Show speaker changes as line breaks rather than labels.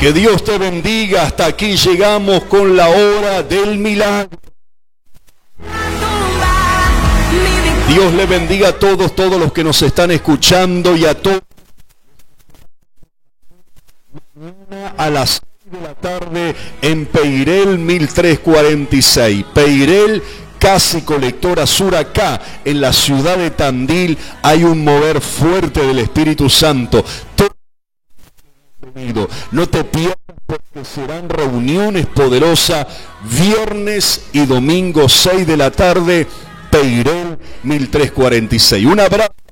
Que Dios te bendiga. Hasta aquí llegamos con la hora del milagro. Dios le bendiga a todos los que nos están escuchando y a todos. Mañana a las 6 de la tarde en Peirel 1346. Peirel, Casi Colectora Sur, acá en la ciudad de Tandil, hay un mover fuerte del Espíritu Santo. No te pierdas, porque serán reuniones poderosas viernes y domingo 6 de la tarde, Peirel 1346. Un abrazo.